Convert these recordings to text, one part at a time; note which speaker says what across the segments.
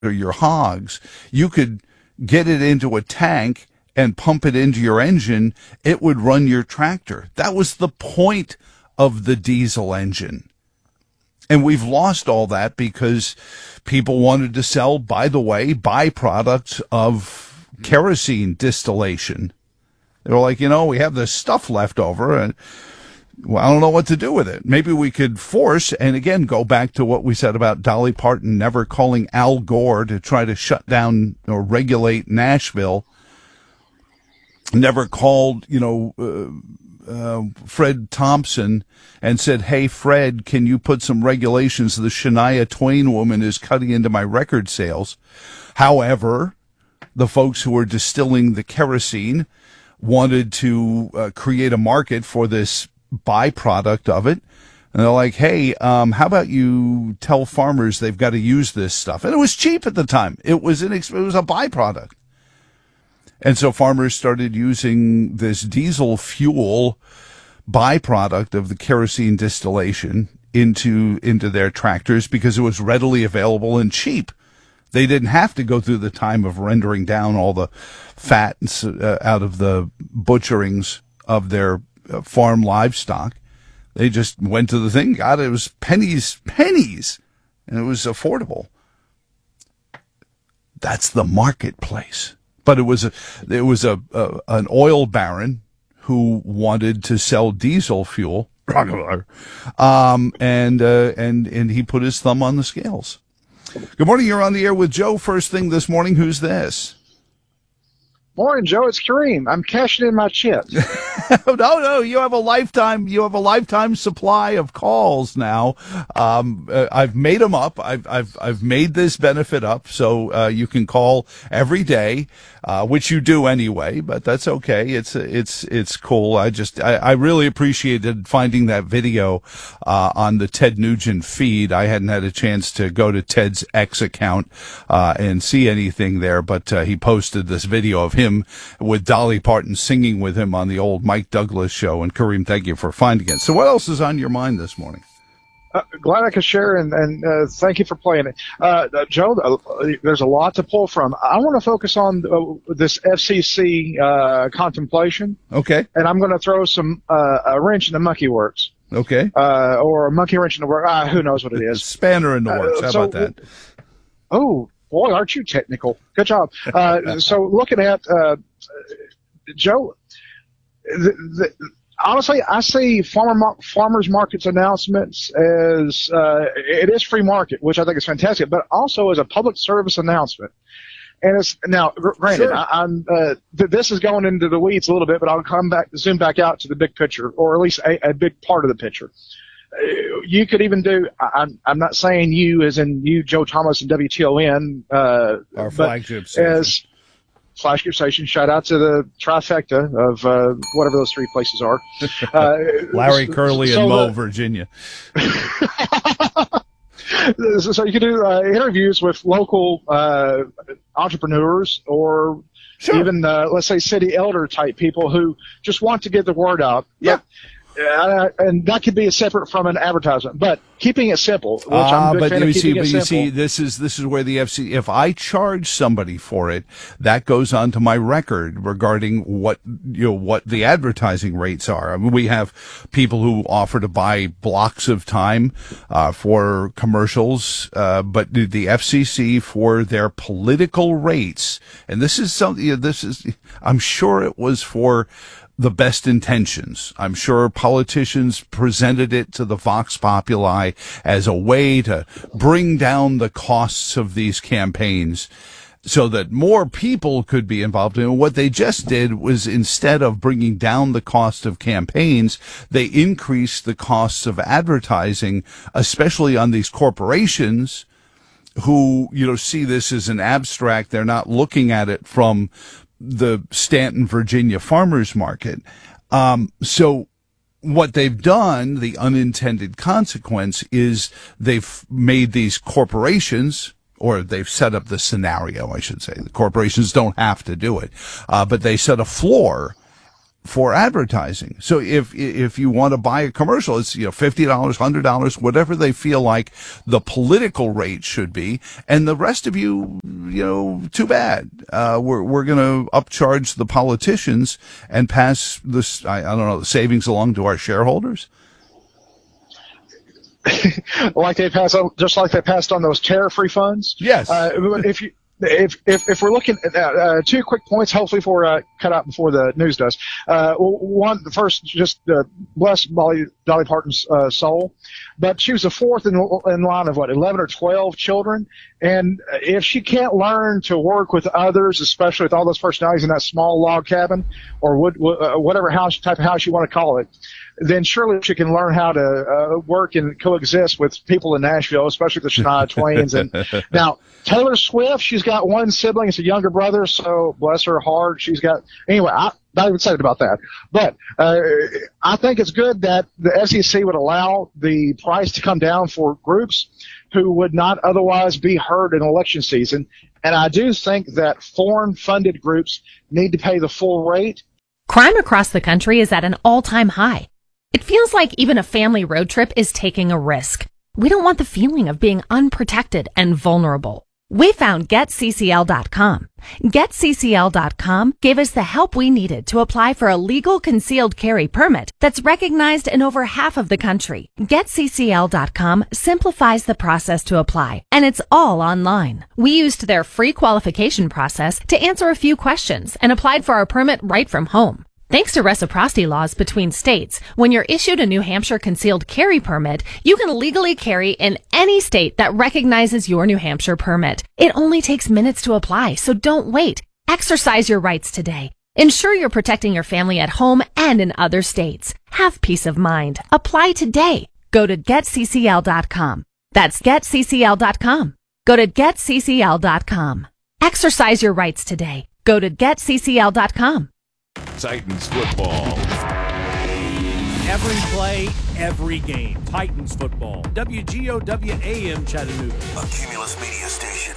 Speaker 1: or your hogs, you could get it into a tank and pump it into your engine. It would run your tractor. That was the point of the diesel engine. And we've lost all that because people wanted to sell, by the way, byproducts of kerosene distillation. They were like, we have this stuff left over, and well, I don't know what to do with it. Maybe we could force, and again, go back to what we said about Dolly Parton never calling Al Gore to try to shut down or regulate Nashville. Never called, Fred Thompson and said, hey, Fred, can you put some regulations? The Shania Twain woman is cutting into my record sales. However, the folks who were distilling the kerosene wanted to create a market for this byproduct of it. And they're like, hey, how about you tell farmers they've got to use this stuff? And it was cheap at the time. It was a byproduct. And so farmers started using this diesel fuel byproduct of the kerosene distillation into their tractors because it was readily available and cheap. They didn't have to go through the time of rendering down all the fat out of the butcherings of their farm livestock. They just went to the thing, got it. It was pennies, and it was affordable. That's the marketplace. But it was an oil baron who wanted to sell diesel fuel, and he put his thumb on the scales. Good morning. You're on the air with Joe. First thing this morning. Who's this?
Speaker 2: Morning, Joe. It's Kareem. I'm cashing in my chips.
Speaker 1: No. You have a lifetime supply of calls now. I've made them up. I've made this benefit up, so you can call every day, which you do anyway. But that's okay. It's cool. I really appreciated finding that video on the Ted Nugent feed. I hadn't had a chance to go to Ted's X account and see anything there, but he posted this video of him with Dolly Parton singing with him on the old Mike Douglas show. And Kareem, thank you for finding it. So what else is on your mind this morning?
Speaker 2: Glad I could share, and thank you for playing it. Joe, there's a lot to pull from. I want to focus on this FCC contemplation.
Speaker 1: Okay.
Speaker 2: And I'm going to throw a wrench in the monkey works.
Speaker 1: Okay.
Speaker 2: Or a monkey wrench in the works. Who knows what it is.
Speaker 1: Spanner in the works. How about that?
Speaker 2: Oh, boy, aren't you technical? Good job. So looking at, Joe, honestly, I see farmers markets announcements as it is free market, which I think is fantastic, but also as a public service announcement. And it's now, granted,
Speaker 1: sure.
Speaker 2: This is going into the weeds a little bit, but I'll zoom back out to the big picture, or at least a big part of the picture. You could even do. I'm not saying you as in you, Joe Thomas and WTON,
Speaker 1: our flagship station.
Speaker 2: As flagship station. Shout out to the trifecta of whatever those three places are.
Speaker 1: Larry Curley and Mo, Virginia.
Speaker 2: So you could do interviews with local entrepreneurs or
Speaker 1: sure.
Speaker 2: even, let's say, city elder type people who just want to get the word out.
Speaker 1: Yeah.
Speaker 2: And that could be separate from an advertisement, but keeping it simple. Which I'm a big fan of keeping it simple.
Speaker 1: You see, this is where the FC. If I charge somebody for it, that goes onto my record regarding what the advertising rates are. I mean, we have people who offer to buy blocks of time for commercials, but the FCC for their political rates, and this is something. I'm sure it was for the best intentions. I'm sure politicians presented it to the Vox Populi as a way to bring down the costs of these campaigns so that more people could be involved in it. What they just did was, instead of bringing down the cost of campaigns, they increased the costs of advertising, especially on these corporations who, see this as an abstract. They're not looking at it from the Stanton, Virginia farmers market. So what they've done, the unintended consequence, is they've made these corporations, or they've set up the scenario, I should say. The corporations don't have to do it, but they set a floor for advertising. So if you want to buy a commercial, it's, $50, $100, whatever they feel like the political rate should be. And the rest of you, too bad. We're going to upcharge the politicians and pass this, I don't know, the savings along to our shareholders.
Speaker 2: Like they passed on, just like they passed on those tariff-free funds.
Speaker 1: Yes.
Speaker 2: If we're looking at 2 quick points, hopefully before cut out before the news does. One, the first, just bless Dolly Parton's soul, but she was the fourth in line of 11 or 12 children, and if she can't learn to work with others, especially with all those personalities in that small log cabin or whatever type of house you want to call it, then surely she can learn how to work and coexist with people in Nashville, especially the Shania Twains. And now Taylor Swift, she's got one sibling, it's a younger brother, so bless her heart. Anyway, I'm not even excited about that. But I think it's good that the SEC would allow the price to come down for groups who would not otherwise be heard in election season. And I do think that foreign-funded groups need to pay the full rate.
Speaker 3: Crime across the country is at an all-time high. It feels like even a family road trip is taking a risk. We don't want the feeling of being unprotected and vulnerable. We found GetCCL.com. GetCCL.com gave us the help we needed to apply for a legal concealed carry permit that's recognized in over half of the country. GetCCL.com simplifies the process to apply, and it's all online. We used their free qualification process to answer a few questions and applied for our permit right from home. Thanks to reciprocity laws between states, when you're issued a New Hampshire concealed carry permit, you can legally carry in any state that recognizes your New Hampshire permit. It only takes minutes to apply, so don't wait. Exercise your rights today. Ensure you're protecting your family at home and in other states. Have peace of mind. Apply today. Go to GetCCL.com. That's GetCCL.com. Go to GetCCL.com. Exercise your rights today. Go to GetCCL.com.
Speaker 4: Titans football.
Speaker 5: Every play, every game. Titans football. WGOW AM Chattanooga.
Speaker 4: A Cumulus Media Station.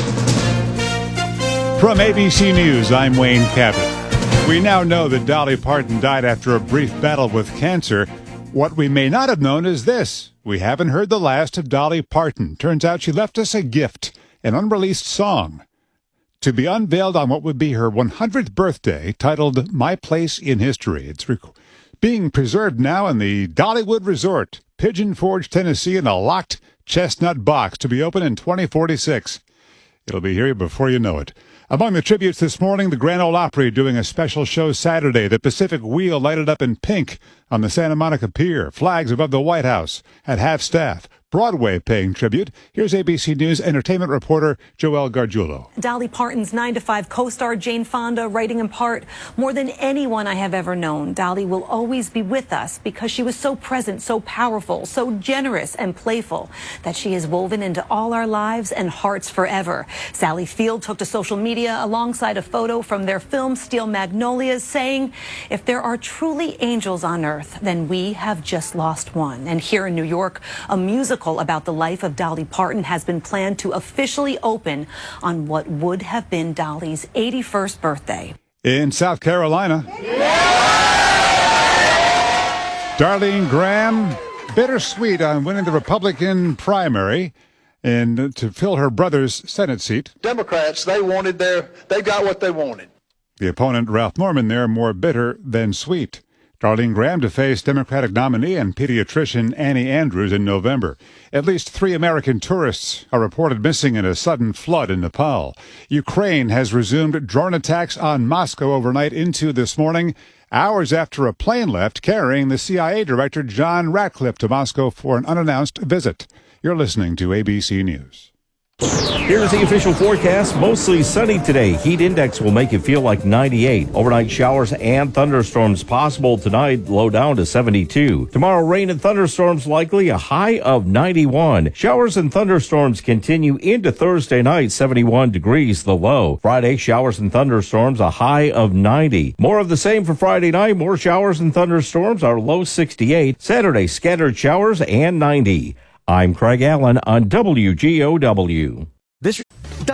Speaker 6: From ABC News, I'm Wayne Cabot. We now know that Dolly Parton died after a brief battle with cancer. What we may not have known is this. We haven't heard the last of Dolly Parton. Turns out she left us a gift, an unreleased song, to be unveiled on what would be her 100th birthday, titled My Place in History. It's being preserved now in the Dollywood Resort, Pigeon Forge, Tennessee, in a locked chestnut box to be open in 2046. It'll be here before you know it. Among the tributes this morning, the Grand Ole Opry doing a special show Saturday. The Pacific Wheel lighted up in pink on the Santa Monica Pier. Flags above the White House at half-staff. Broadway paying tribute. Here's ABC News entertainment reporter Joelle Gargiulo.
Speaker 7: Dolly Parton's 9 to 5 co-star Jane Fonda writing in part, "More than anyone I have ever known, Dolly will always be with us because she was so present, so powerful, so generous and playful that she is woven into all our lives and hearts forever." Sally Field took to social media alongside a photo from their film Steel Magnolias, saying, "If there are truly angels on earth, then we have just lost one." And here in New York, a musical about the life of Dolly Parton has been planned to officially open on what would have been Dolly's 81st birthday.
Speaker 6: In South Carolina, Darlene Graham, bittersweet on winning the Republican primary and to fill her brother's Senate seat.
Speaker 8: Democrats, they got what they wanted.
Speaker 6: The opponent, Ralph Norman, there more bitter than sweet. Darlene Graham to face Democratic nominee and pediatrician Annie Andrews in November. At least 3 American tourists are reported missing in a sudden flood in Nepal. Ukraine has resumed drone attacks on Moscow overnight into this morning, hours after a plane left carrying the CIA director John Ratcliffe to Moscow for an unannounced visit. You're listening to ABC News.
Speaker 9: Here's the official forecast. Mostly sunny today. Heat index will make it feel like 98. Overnight showers and thunderstorms possible tonight. Low down to 72. Tomorrow, rain and thunderstorms likely. A high of 91. Showers and thunderstorms continue into Thursday night. 71 degrees the low. Friday, showers and thunderstorms. A high of 90. More of the same for Friday night. More showers and thunderstorms. Our low 68. Saturday, scattered showers and 90. I'm Craig Allen on WGOW.
Speaker 10: Dr.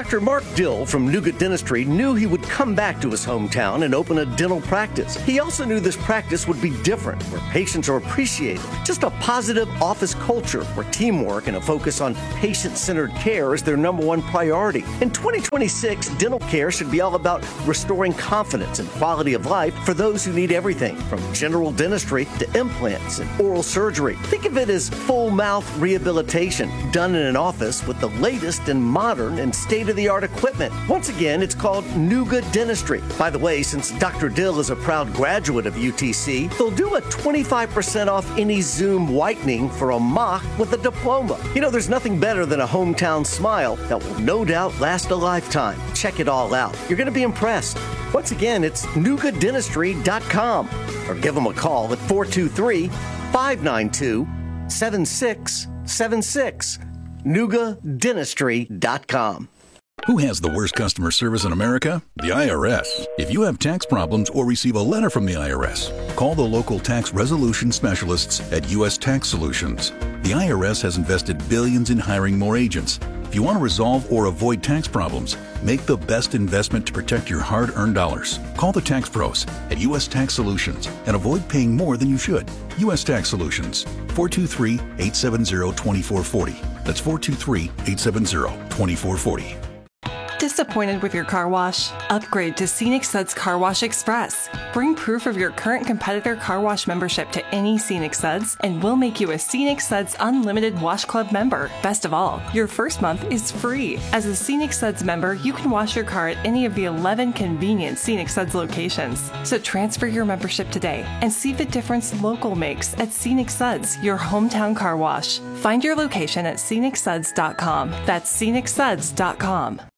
Speaker 10: Dr. Mark Dill from Nuga Dentistry knew he would come back to his hometown and open a dental practice. He also knew this practice would be different, where patients are appreciated. Just a positive office culture where teamwork and a focus on patient-centered care is their number one priority. In 2026, dental care should be all about restoring confidence and quality of life for those who need everything, from general dentistry to implants and oral surgery. Think of it as full mouth rehabilitation done in an office with the latest and modern and state-of-the-art equipment. Once again, it's called Nuga Dentistry. By the way, since Dr. Dill is a proud graduate of UTC, they'll do a 25% off any Zoom whitening for a mock with a diploma. You know, there's nothing better than a hometown smile that will no doubt last a lifetime. Check it all out. You're going to be impressed. Once again, it's NugaDentistry.com or give them a call at 423-592-7676. NugaDentistry.com.
Speaker 11: Who has the worst customer service in America? The IRS. If you have tax problems or receive a letter from the IRS, call the local tax resolution specialists at U.S. Tax Solutions. The IRS has invested billions in hiring more agents. If you want to resolve or avoid tax problems, make the best investment to protect your hard-earned dollars. Call the tax pros at U.S. Tax Solutions and avoid paying more than you should. U.S. Tax Solutions, 423-870-2440. That's 423-870-2440.
Speaker 12: Disappointed with your car wash? Upgrade to Scenic Suds Car Wash Express. Bring proof of your current competitor car wash membership to any Scenic Suds, and we'll make you a Scenic Suds Unlimited Wash Club member. Best of all, your first month is free. As a Scenic Suds member, you can wash your car at any of the 11 convenient Scenic Suds locations. So transfer your membership today and see the difference local makes at Scenic Suds, your hometown car wash. Find your location at scenicsuds.com. That's scenicsuds.com.